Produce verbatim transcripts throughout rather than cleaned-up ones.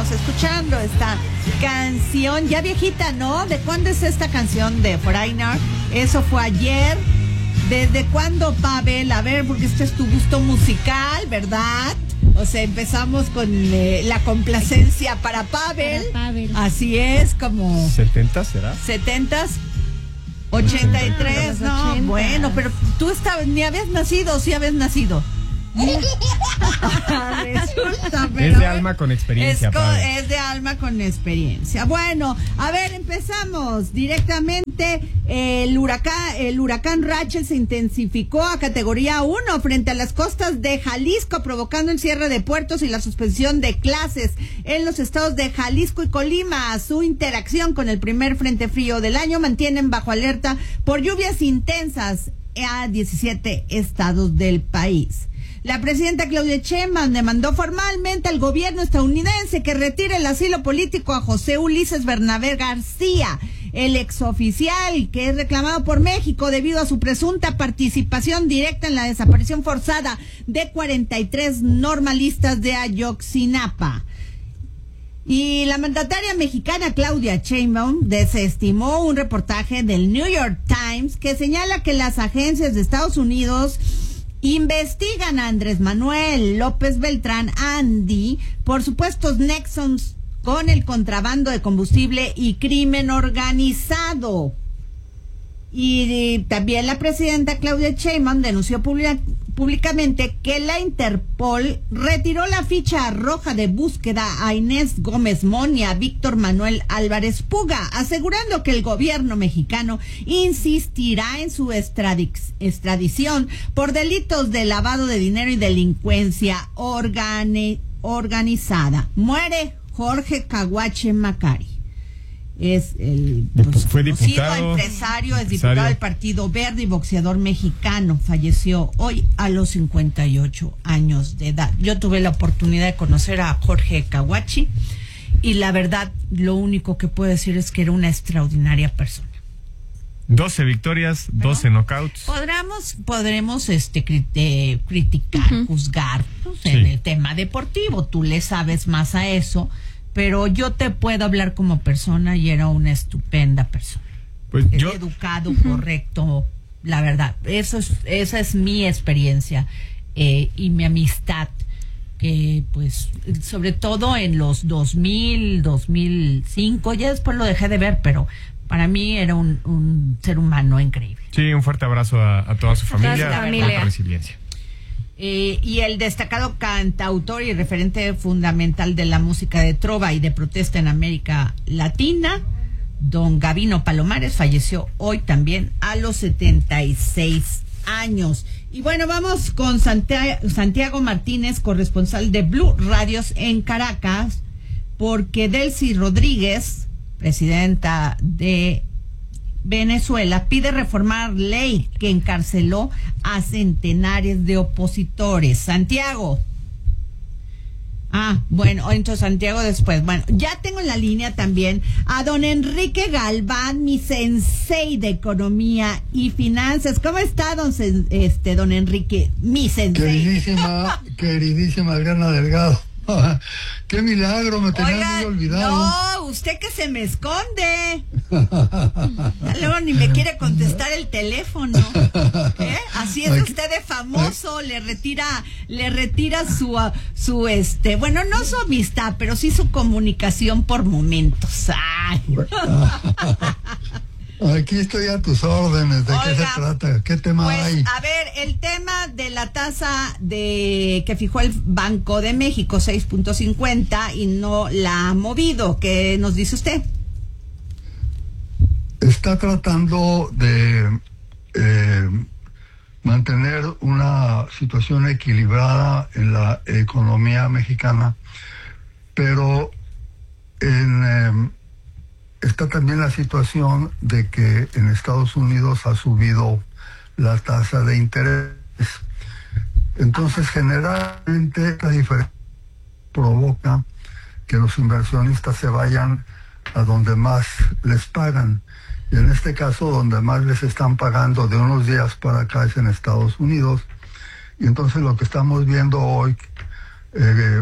estamos escuchando esta canción ya viejita, ¿no? ¿De cuándo es esta canción de Foreigner? Eso fue ayer. ¿Desde cuándo, Pavel? A ver, porque este es tu gusto musical, ¿verdad? O sea, empezamos con eh, la complacencia para Pavel. Para Pavel. Así es, como... ¿setenta será? ¿setentas? ochenta y tres, no, ochenta. bueno, pero tú estabas, ni habías nacido, sí habías nacido. Resulta, pero es de alma con experiencia. Es, con, padre. es de alma con experiencia. Bueno, a ver, empezamos directamente. El huracán, el huracán Rachel se intensificó a categoría uno frente a las costas de Jalisco, provocando el cierre de puertos y la suspensión de clases en los estados de Jalisco y Colima. Su interacción con el primer frente frío del año mantienen bajo alerta por lluvias intensas a diecisiete estados del país. La presidenta Claudia Sheinbaum demandó formalmente al gobierno estadounidense que retire el asilo político a José Ulises Bernabé García, el exoficial que es reclamado por México debido a su presunta participación directa en la desaparición forzada de cuarenta y tres normalistas de Ayotzinapa. Y la mandataria mexicana Claudia Sheinbaum desestimó un reportaje del New York Times que señala que las agencias de Estados Unidos investigan a Andrés Manuel López Beltrán Andy por supuestos nexos con el contrabando de combustible y crimen organizado. Y también la presidenta Claudia Sheinbaum denunció pública, públicamente que la Interpol retiró la ficha roja de búsqueda a Inés Gómez Mont y a Víctor Manuel Álvarez Puga, asegurando que el gobierno mexicano insistirá en su extradic- extradición por delitos de lavado de dinero y delincuencia organi- organizada. Muere Jorge Caguache Macari. Es el pues, fue diputado, empresario, es empresario. diputado del Partido Verde y boxeador mexicano. Falleció hoy a los cincuenta y ocho años de edad. Yo tuve la oportunidad de conocer a Jorge Caguachi y la verdad, lo único que puedo decir es que era una extraordinaria persona. doce victorias, doce ¿no? knockouts. Podremos, podremos este, crit- eh, criticar, uh-huh. juzgar pues, sí. en el tema deportivo. Tú le sabes más a eso. Pero yo te puedo hablar como persona y era una estupenda persona. Pues yo... Educado, uh-huh. correcto, la verdad. Eso es, esa es mi experiencia eh, y mi amistad. Que pues, sobre todo en los dos mil, dos mil cinco, ya después lo dejé de ver, pero para mí era un, un ser humano increíble. Sí, un fuerte abrazo a, a toda su familia. Toda su familia. Con resiliencia. Eh, y el destacado cantautor y referente fundamental de la música de trova y de protesta en América Latina, don Gabino Palomares, falleció hoy también a los setenta y seis años. Y bueno, vamos con Santiago, Santiago Martínez, corresponsal de Blue Radios en Caracas, porque Delcy Rodríguez, presidenta de Venezuela, pide reformar ley que encarceló a centenares de opositores. Santiago. Ah, bueno, entonces Santiago después. Bueno, ya tengo en la línea también a don Enrique Galván, mi sensei de economía y finanzas. ¿Cómo está, don, este, don Enrique, mi sensei? Queridísima, queridísima Adriana Delgado. ¡Qué milagro! Me tenía Oiga, muy olvidado. No, usted que se me esconde. Luego ni me quiere contestar el teléfono. ¿Eh? Así es Aquí, usted de famoso, le retira, le retira su, su este, bueno, no su amistad, pero sí su comunicación por momentos. Ay. Aquí estoy a tus órdenes. ¿De Oiga, qué se trata? ¿Qué tema pues, hay? A ver, el tema de la tasa de que fijó el Banco de México, seis punto cincuenta, y no la ha movido. ¿Qué nos dice usted? Está tratando de eh, mantener una situación equilibrada en la economía mexicana, pero en... Eh, está también la situación de que en Estados Unidos ha subido la tasa de interés. Entonces, generalmente, esta diferencia provoca que los inversionistas se vayan a donde más les pagan. Y en este caso, donde más les están pagando de unos días para acá es en Estados Unidos. Y entonces lo que estamos viendo hoy, eh,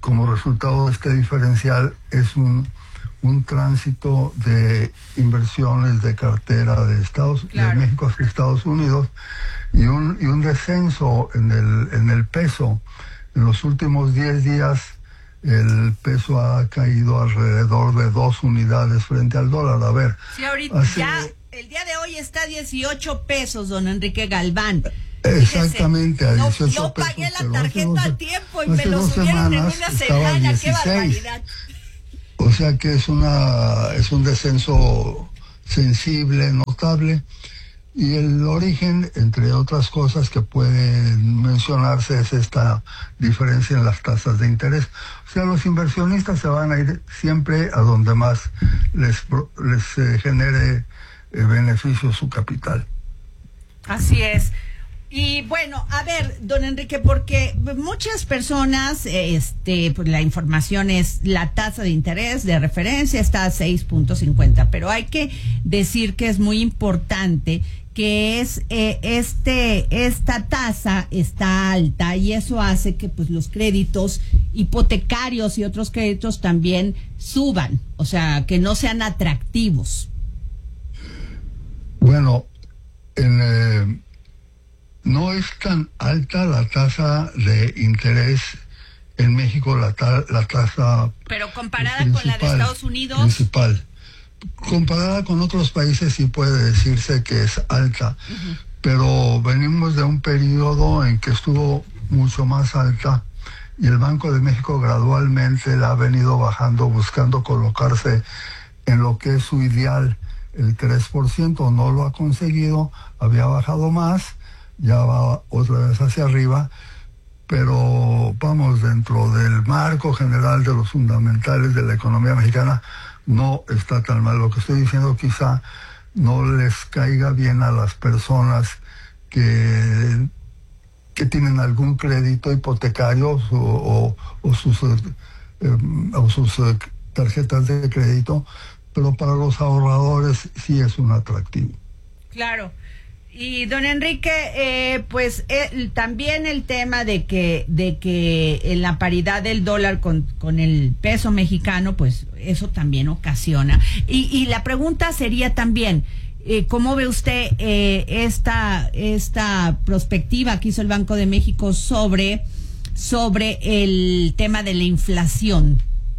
como resultado de este diferencial es un, un tránsito de inversiones de cartera de Estados claro. de México hacia Estados Unidos y un, y un descenso en el, en el peso. En los últimos diez días el peso ha caído alrededor de dos unidades frente al dólar. A ver. Sí, ahorita hace, ya el día de hoy está a dieciocho pesos, don Enrique Galván. Exactamente, a dieciocho no, yo pagué pesos, la tarjeta a tiempo y me lo subieron en una semana, qué barbaridad. O sea que es una es un descenso sensible, notable, y el origen, entre otras cosas que pueden mencionarse, es esta diferencia en las tasas de interés. O sea, los inversionistas se van a ir siempre a donde más les, les eh, genere eh, beneficio su capital. Así es. Y bueno, a ver, don Enrique, porque muchas personas, este, pues la información es la tasa de interés de referencia está a seis punto cincuenta, pero hay que decir que es muy importante que es eh, este esta tasa está alta y eso hace que pues los créditos hipotecarios y otros créditos también suban, o sea, que no sean atractivos. Bueno, en eh... no es tan alta la tasa de interés en México, la, ta la tasa... Pero comparada con la de Estados Unidos... Principal. Comparada con otros países sí puede decirse que es alta, uh-huh. pero venimos de un periodo en que estuvo mucho más alta y el Banco de México gradualmente la ha venido bajando, buscando colocarse en lo que es su ideal, el tres por ciento. No lo ha conseguido, había bajado más, ya va otra vez hacia arriba, pero vamos, dentro del marco general de los fundamentales de la economía mexicana no está tan mal. Lo que estoy diciendo quizá no les caiga bien a las personas que, que tienen algún crédito hipotecario o, o, o sus, eh, o sus eh, tarjetas de crédito, pero para los ahorradores sí es un atractivo. Claro. Y don Enrique, eh, pues eh, también el tema de que de que en la paridad del dólar con, con el peso mexicano, pues eso también ocasiona. Y, y la pregunta sería también, eh, ¿cómo ve usted eh, esta esta perspectiva que hizo el Banco de México sobre sobre el tema de la inflación?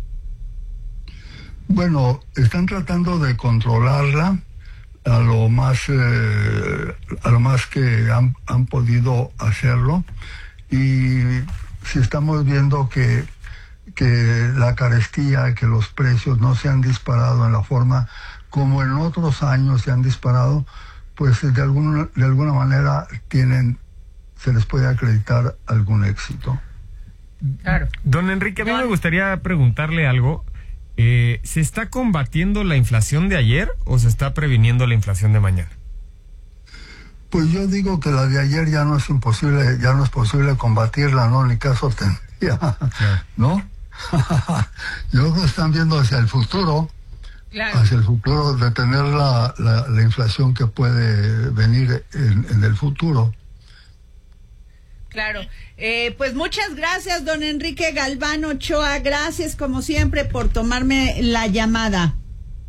Bueno, están tratando de controlarla a lo más eh, a lo más que han, han podido hacerlo, y si estamos viendo que que la carestía, que los precios no se han disparado en la forma como en otros años se han disparado, pues de alguna de alguna manera tienen se les puede acreditar algún éxito. Claro. Don Enrique, a mí me gustaría preguntarle algo. Eh, ¿Se está combatiendo la inflación de ayer o se está previniendo la inflación de mañana? Pues yo digo que la de ayer ya no es imposible, ya no es posible combatirla, ¿no? Ni caso tendría, claro. ¿no? Yo creo que están viendo hacia el futuro, claro. hacia el futuro, de tener la, la, la inflación que puede venir en, en el futuro. Claro. Eh, pues muchas gracias, don Enrique Galván Ochoa. Gracias, como siempre, por tomarme la llamada.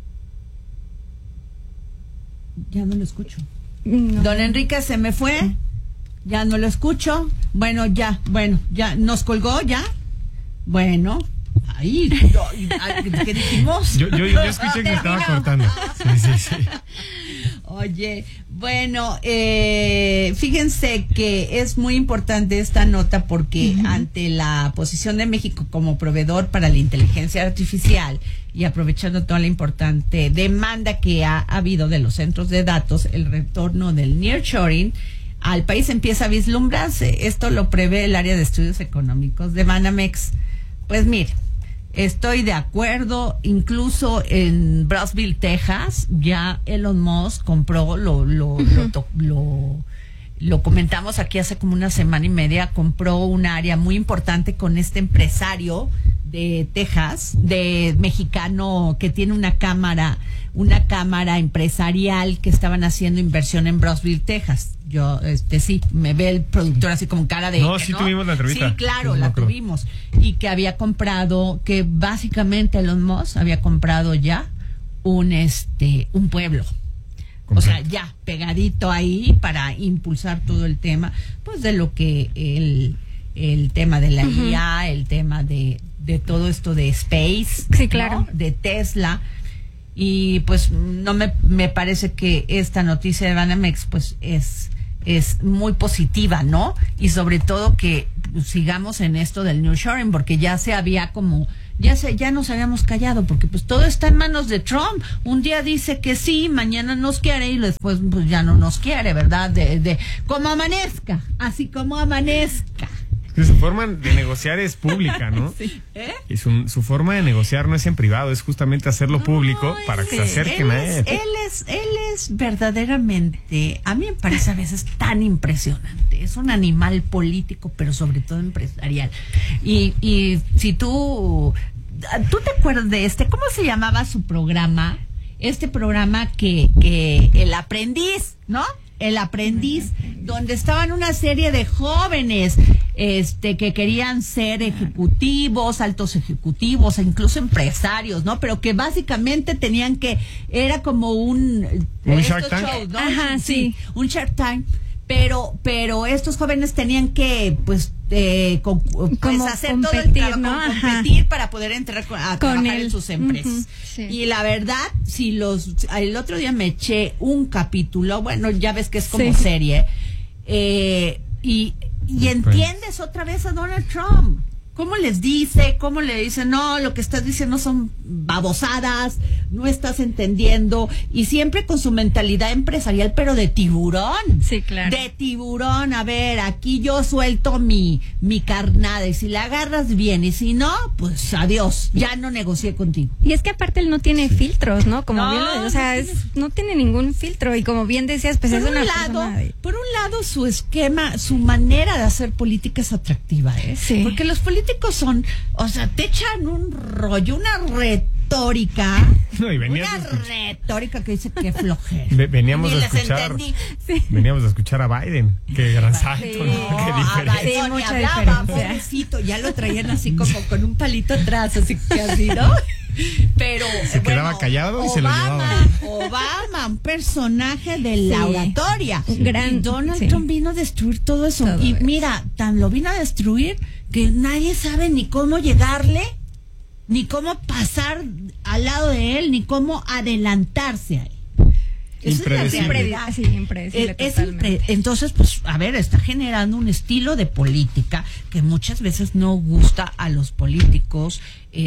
Ya no lo escucho. No. Don Enrique se me fue. Ya no lo escucho. Bueno, ya, bueno, ya. ¿Nos colgó ya? Bueno. Ahí, ¿qué dijimos? Yo, yo, yo escuché que estaba cortando. Sí, sí, sí. Oye, bueno, eh, fíjense que es muy importante esta nota porque uh-huh. ante la posición de México como proveedor para la inteligencia artificial y aprovechando toda la importante demanda que ha, ha habido de los centros de datos, el retorno del nearshoring al país empieza a vislumbrarse. Esto lo prevé el área de estudios económicos de Banamex. Pues mire, estoy de acuerdo. Incluso en Brownsville, Texas, ya Elon Musk compró, lo lo, uh-huh. lo, lo lo comentamos aquí hace como una semana y media, compró un área muy importante con este empresario de Texas, de mexicano, que tiene una cámara, una cámara empresarial que estaban haciendo inversión en Brownsville, Texas. Yo, este, sí, me ve el productor así como cara de... No, que sí no. tuvimos la entrevista. Sí, claro, Sí, la no creo. tuvimos. Y que había comprado, que básicamente Elon Musk había comprado ya un, este, un pueblo. O sea, ya pegadito ahí para impulsar todo el tema, pues de lo que el, el tema de la uh-huh. I A, el tema de, de todo esto de Space, sí, claro, ¿no? De Tesla. Y pues no me, me parece que esta noticia de Banamex pues es, es muy positiva, ¿no? Y sobre todo que sigamos en esto del nearshoring, porque ya se había como, ya se, ya nos habíamos callado, porque pues todo está en manos de Trump. Un día dice que sí, mañana nos quiere y después pues ya no nos quiere, ¿verdad? De, de, como amanezca, así como amanezca. Su forma de negociar es pública, ¿no? Sí. ¿Eh? Y su, su forma de negociar no es en privado, es justamente hacerlo público no, para que se acerquen él a él. Es, él es, él es verdaderamente, a mí me parece a veces tan impresionante. Es un animal político, pero sobre todo empresarial. Y, y si tú, ¿tú te acuerdas de este? ¿Cómo se llamaba su programa? Este programa que, que El Aprendiz, ¿no? El Aprendiz, donde estaban una serie de jóvenes este que querían ser ejecutivos, altos ejecutivos, e incluso empresarios, ¿no? Pero que básicamente tenían que, era como un... ¿Un Shark Tank? Shows, ¿no? Ajá, sí. sí. Un Shark Tank. Pero, pero estos jóvenes tenían que, pues, eh, con, pues como hacer competir, todo el trabajo, ¿no? competir Ajá. para poder entrar a con trabajar el, en sus empresas. Uh-huh, sí. Y la verdad, si los, el otro día me eché un capítulo, bueno, ya ves que es como sí. serie, eh, y, y entiendes otra vez a Donald Trump. ¿Cómo les dice? ¿Cómo le dice? No, lo que estás diciendo son babosadas, no estás entendiendo. Y siempre con su mentalidad empresarial, pero de tiburón. Sí, claro. De tiburón. A ver, aquí yo suelto mi, mi carnada y si la agarras bien y si no, pues adiós, ya no negocié contigo. Y es que aparte él no tiene filtros, ¿no? Como No, bien lo, o sea, no es, tiene... no tiene ningún filtro y como bien decías, pues por es un una lado, persona de... por un lado su esquema, su manera de hacer política es atractiva, ¿eh? Sí. Porque los políticos son, o sea, te echan un rollo, una retórica, no, y venías una a escuchar... retórica que dice que flojera. Ve- veníamos Ni a les escuchar, entendí. Sí. veníamos a escuchar a Biden, qué gran salto, Sí, ¿no? Qué a diferencia. Biden Sí, ni mucha hablaba, diferencia. pobrecito, ya lo traían así como con un palito atrás, así que así, ¿no? Pero Se bueno, quedaba callado y Obama, se lo llevaban. Obama, un personaje de la Sí. oratoria. Un gran- y Donald sí. Trump vino a destruir todo eso. Todo y eso. mira, tan lo vino a destruir que nadie sabe ni cómo llegarle, ni cómo pasar al lado de él, ni cómo adelantarse a él. Esa es la Impredecible. realidad. Sí, impredecible Eh, es totalmente. impre- entonces, pues, a ver, está generando un estilo de política que muchas veces no gusta a los políticos,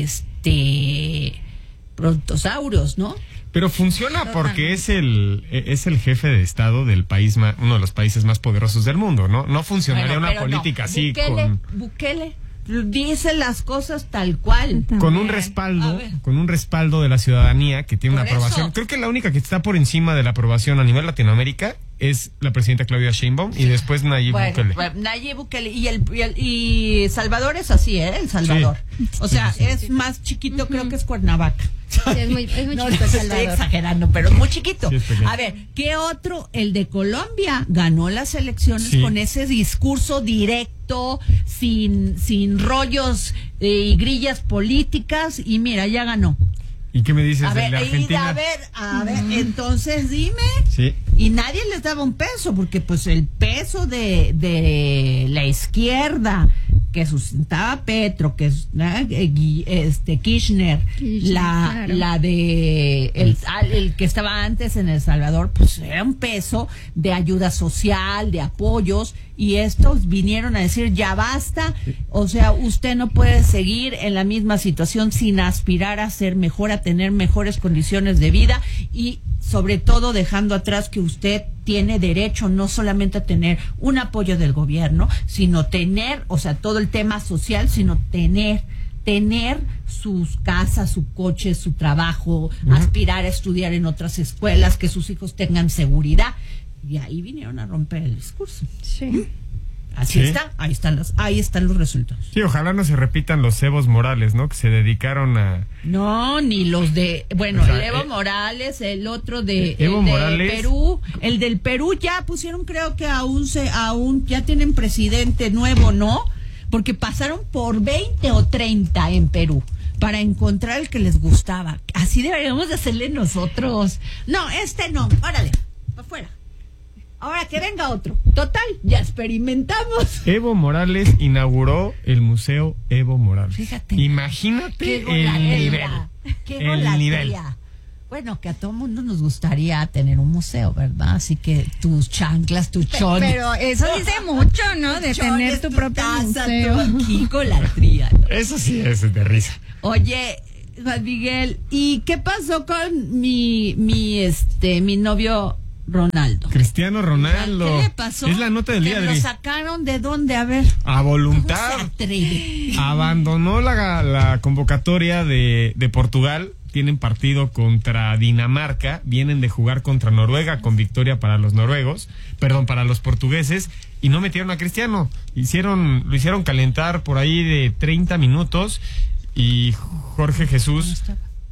este, brontosaurios, ¿no? Pero funciona Totalmente. porque es el es el jefe de estado del país más, uno de los países más poderosos del mundo, ¿no? No funcionaría Bueno, una pero política no. así Bukele, con Bukele dice las cosas tal cual. con un También. A respaldo, ver. con un respaldo de la ciudadanía que tiene Por una aprobación. eso. Creo que la única que está por encima de la aprobación a nivel Latinoamérica es la presidenta Claudia Sheinbaum y después Nayib Bueno, Bukele. bueno, Nayib Bukele y el, y el- y Salvador es así, ¿eh? El Salvador. O sea, es más chiquito, creo que es Cuernavaca. Sí, es muy, es muy No, chiquito no, El estoy Salvador. exagerando, pero es muy chiquito. Sí, es pequeño. A ver, ¿qué otro? El de Colombia ganó las elecciones Sí. con ese discurso directo, sin, sin rollos eh, y grillas políticas, y mira, ya ganó. ¿Y qué me dices A de ver, la y Argentina? a ver, a ver, entonces dime. Sí. Y nadie les daba un peso, porque pues el peso de, de la izquierda que sustentaba Petro, que es ¿no? este Kirchner, Kirchner, la, claro. la de el, el que estaba antes en El Salvador, pues era un peso de ayuda social, de apoyos, y estos vinieron a decir ya basta, o sea, usted no puede seguir en la misma situación sin aspirar a ser mejor, a tener mejores condiciones de vida y sobre todo dejando atrás que usted tiene derecho no solamente a tener un apoyo del gobierno, sino tener, o sea, todo el tema social, sino tener tener sus casas, su coche, su trabajo, uh-huh. aspirar a estudiar en otras escuelas, que sus hijos tengan seguridad. Y ahí vinieron a romper el discurso. Sí. Así ¿Sí? está, ahí están los, ahí están los resultados. Sí, ojalá no se repitan los Evos Morales, ¿no? Que se dedicaron a... No, ni los de, bueno, O sea, el Evo eh, Morales, el otro de, Evo el de Morales. Perú, el del Perú ya pusieron, creo que aún se, aún ya tienen presidente nuevo, ¿no? Porque pasaron por veinte o treinta en Perú para encontrar el que les gustaba. Así deberíamos de hacerle nosotros. No, este no, órale, para afuera. Ahora que venga otro. Total, ya experimentamos. Evo Morales inauguró el Museo Evo Morales. Fíjate. Imagínate Qué el nivel. golatría, qué el golatría. nivel. Bueno, que a todo mundo nos gustaría tener un museo, ¿verdad? Así que tus chanclas, tu chon. Pero eso dice mucho, ¿no? De chones, tener tu propio taza, museo. tu aquí golatría, ¿no? Eso sí es de risa. Oye, Juan Miguel, ¿y qué pasó con mi, mi, este, mi novio Ronaldo? Cristiano Ronaldo. ¿Qué le pasó? Es la nota del ¿Que día, lo Adri. sacaron de dónde? A ver. A ¿Cómo voluntad. se atreve? Abandonó la, la convocatoria de, de Portugal. Tienen partido contra Dinamarca. Vienen de jugar contra Noruega con victoria para los noruegos. Perdón, para los portugueses. Y no metieron a Cristiano. Hicieron, lo hicieron calentar por ahí de treinta minutos. Y Jorge Jesús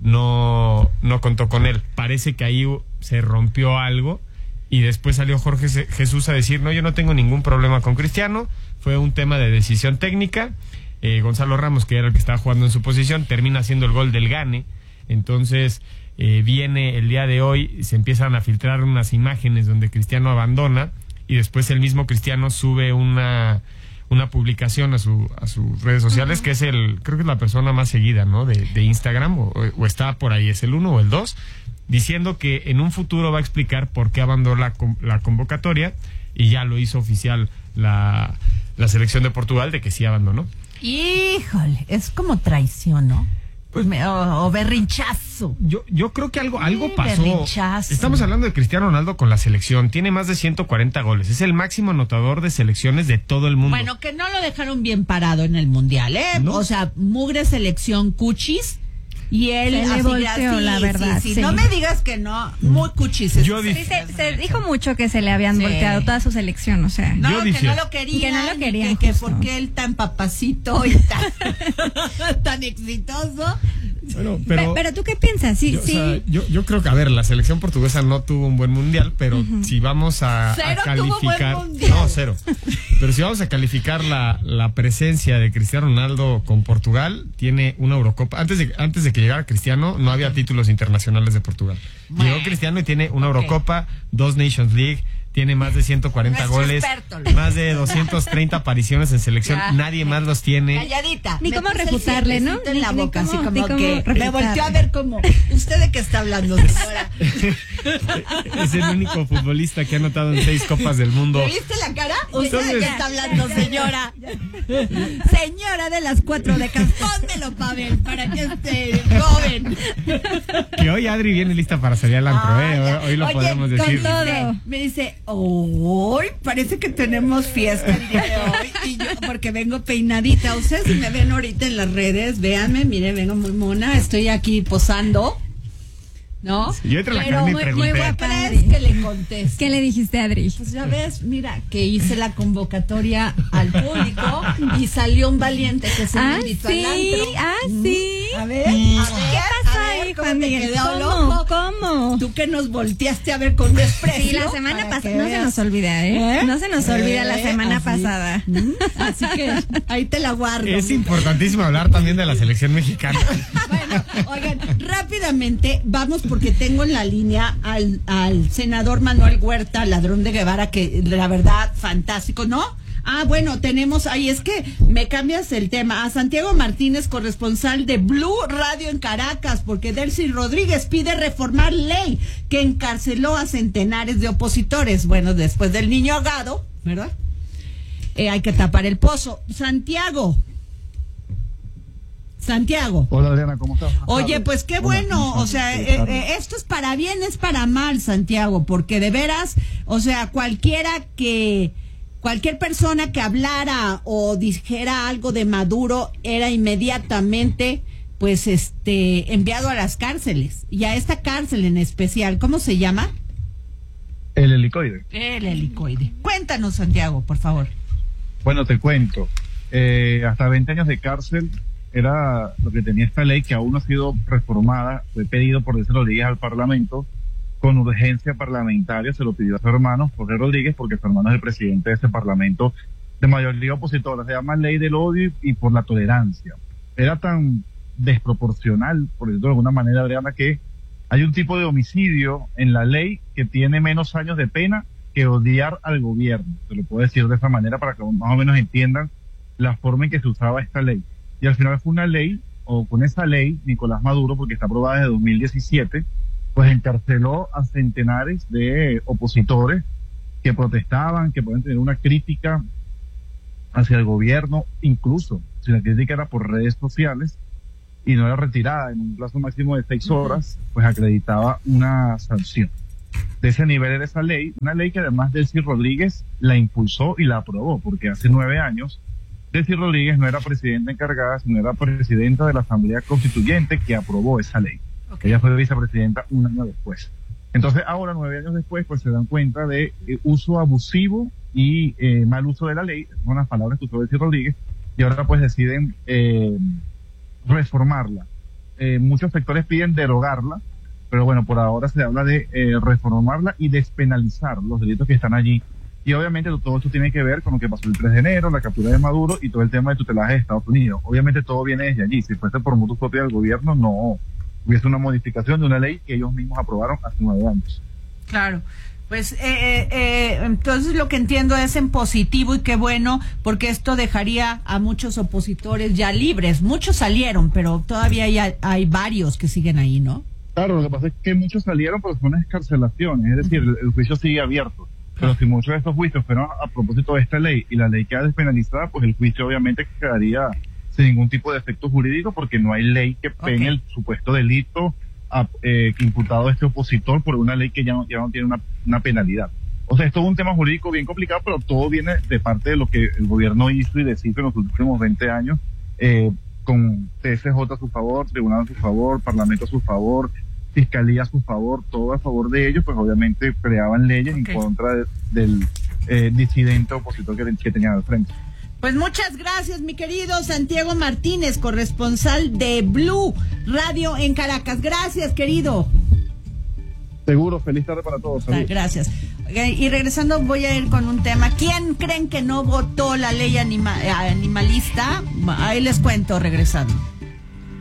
no, no contó con él. Parece que ahí se rompió algo. Y después salió Jorge Jesús a decir, no, yo no tengo ningún problema con Cristiano. Fue un tema de decisión técnica. Eh, Gonzalo Ramos, que era el que estaba jugando en su posición, termina haciendo el gol del gane. Entonces eh, viene el día de hoy, se empiezan a filtrar unas imágenes donde Cristiano abandona y después el mismo Cristiano sube una una publicación a su a sus redes sociales, uh-huh. que es el, creo que es la persona más seguida, ¿no? De, de Instagram, o, o está por ahí, es el uno o el dos, diciendo que en un futuro va a explicar por qué abandonó la, la convocatoria y ya lo hizo oficial la, la selección de Portugal de que sí abandonó. Híjole, es como traición, ¿no? Pues me, o, o berrinchazo. Yo, yo creo que algo, algo Sí, pasó. berrinchazo. Estamos hablando de Cristiano Ronaldo con la selección. Tiene más de ciento cuarenta goles. Es el máximo anotador de selecciones de todo el mundo. Bueno, que no lo dejaron bien parado en el Mundial, ¿eh? ¿No? O sea, mugre selección cuchis. Y él Se le así, volteó, así, la verdad, sí, sí. sí. No me digas que no, muy cuchis. Yo Sí, dije, se, se dijo mucho que se le habían Sí. volteado toda su selección, o sea. No, Yo que dije- no lo querían. Que no lo querían, Que, que justo. porque él tan papacito y tan, tan exitoso. bueno, Pero, pero, pero tú qué piensas, sí, yo, o sí. sea, yo, yo creo que, a ver, la selección portuguesa no tuvo un buen mundial, pero si vamos a, a Cero tuvo buen calificar. mundial. No, cero. Pero si vamos a calificar la, la presencia de Cristiano Ronaldo con Portugal, tiene una Eurocopa. Antes de, antes de que llegara Cristiano, no había títulos internacionales de Portugal. Bueno. Llegó Cristiano y tiene una Ok. Eurocopa, dos Nations League, tiene más de ciento cuarenta Nuestro goles, experto. más de doscientas treinta apariciones en selección. Ya. Nadie más los tiene. Calladita. Ni Me cómo puse el refutarle, ¿no? cierrecito en la Ni- ni boca, cómo- así como ni cómo que me refutarle. volteó a ver como, ¿usted de qué está hablando, señora? Es el único futbolista que ha anotado en seis copas del mundo. ¿Me viste la cara? ¿Usted de qué Entonces- está hablando, señora? Señora de las cuatro décadas, pónmelo, Pavel, para que esté joven. Que hoy Adri viene lista para salir al antro, Ah, ¿eh? ya. Hoy lo Oye, podemos con decir. todo. Me dice, hoy parece que tenemos fiesta el día de hoy. Y yo, porque vengo peinadita. Ustedes si me ven ahorita en las redes, véanme, miren, vengo muy mona, estoy aquí posando. ¿No? Sí, yo entre la Pero carne y muy, pregunté. muy guapa, ¿crees que le conteste? ¿Qué le dijiste a Adri? Pues ya ves, mira, que hice la convocatoria al público y salió un valiente que se me Ah, invitó sí, al antro. ah, Mm. sí. A ver, a ver, ¿Qué pasó a ver, ahí, ¿cómo Juan te Miguel? quedó el ¿Cómo? ojo? ¿Cómo? Tú que nos volteaste a ver con desprecio. Sí, la semana para pasada, que no se veas. nos olvida, ¿eh? ¿Eh? No se nos olvida la Eh, semana así. pasada. Mm, Así que ahí te la guardo. Es mija. importantísimo hablar también de la selección mexicana. Bueno, oigan, rápidamente vamos porque tengo en la línea al, al senador Manuel Huerta, ladrón de Guevara, que la verdad, fantástico, ¿no? Ah, bueno, tenemos ahí, es que me cambias el tema, a Santiago Martínez, corresponsal de Blue Radio en Caracas, porque Delcy Rodríguez pide reformar ley que encarceló a centenares de opositores. Bueno, después del niño ahogado, ¿verdad? Eh, hay que tapar el pozo. Santiago. Santiago. Hola Adriana, ¿cómo estás? Oye, pues qué Hola, bueno, ¿cómo o estás? sea, Sí, eh, claro. eh, esto es para bien, es para mal, Santiago, porque de veras, o sea, cualquiera que, cualquier persona que hablara o dijera algo de Maduro era inmediatamente, pues, este, enviado a las cárceles, y a esta cárcel en especial, ¿cómo se llama? El helicoide. El helicoide. Cuéntanos, Santiago, por favor. Bueno, te cuento. Eh, hasta veinte años de cárcel era lo que tenía esta ley, que aún no ha sido reformada. Fue pedido por Delcy Rodríguez al Parlamento con urgencia parlamentaria. Se lo pidió a su hermano Jorge Rodríguez, porque su hermano es el presidente de ese Parlamento de mayoría opositora. Se llama Ley del Odio y por la Tolerancia. Era tan desproporcional, por decirlo de alguna manera, Adriana, que hay un tipo de homicidio en la ley que tiene menos años de pena que odiar al gobierno. Se lo puedo decir de esa manera para que más o menos entiendan la forma en que se usaba esta ley. Y al final fue una ley, o con esa ley, Nicolás Maduro, porque está aprobada desde dos mil diecisiete, pues encarceló a centenares de opositores que protestaban, que pueden tener una crítica hacia el gobierno, incluso si la crítica era por redes sociales y no era retirada en un plazo máximo de seis horas, pues acreditaba una sanción. De ese nivel era esa ley, una ley que además Delcy Rodríguez la impulsó y la aprobó, porque hace nueve años Delcy Rodríguez no era presidenta encargada, sino era presidenta de la Asamblea Constituyente que aprobó esa ley. Okay. Ella fue vicepresidenta un año después. Entonces ahora, nueve años después, pues se dan cuenta de eh, uso abusivo y eh, mal uso de la ley, son las palabras que usó Delcy Rodríguez, y ahora pues deciden eh, reformarla. Eh, muchos sectores piden derogarla, pero bueno, por ahora se habla de eh, reformarla y despenalizar los delitos que están allí. Y obviamente todo esto tiene que ver con lo que pasó el tres de enero, la captura de Maduro y todo el tema de tutelaje de Estados Unidos. Obviamente todo viene desde allí. Si fuese por motu propio del gobierno, no hubiese una modificación de una ley que ellos mismos aprobaron hace nueve años. Claro. Pues eh, eh, eh, entonces lo que entiendo es en positivo, y qué bueno, porque esto dejaría a muchos opositores ya libres. Muchos salieron, pero todavía hay, hay varios que siguen ahí, ¿no? Claro, lo que pasa es que muchos salieron, pero son escarcelaciones, es decir, el, el juicio sigue abierto. Pero si muchos de estos juicios fueron a, a propósito de esta ley y la ley queda despenalizada, pues el juicio obviamente quedaría sin ningún tipo de efecto jurídico, porque no hay ley que pegue okay. el supuesto delito a, eh, imputado a este opositor por una ley que ya no, ya no tiene una, una penalidad. O sea, es todo un tema jurídico bien complicado, pero todo viene de parte de lo que el gobierno hizo y deshizo en los últimos veinte años, eh, con T S J a su favor, tribunal a su favor, parlamento a su favor, fiscalía a su favor, todo a favor de ellos, pues obviamente creaban leyes okay. en contra de, del eh, disidente opositor que, que tenían al frente. Pues muchas gracias, mi querido Santiago Martínez, corresponsal de Blue Radio en Caracas. Gracias, querido. Seguro, feliz tarde para todos. Ah, gracias. Y regresando, voy a ir con un tema. ¿Quién creen que no votó la ley anima- animalista? Ahí les cuento regresando.